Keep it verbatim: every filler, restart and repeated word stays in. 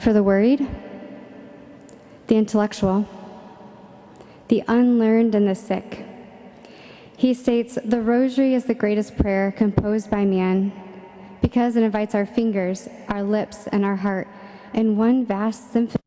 for the worried, the intellectual, the unlearned, and the sick. He states, "The rosary is the greatest prayer composed by man because it invites our fingers, our lips, and our heart in one vast symphony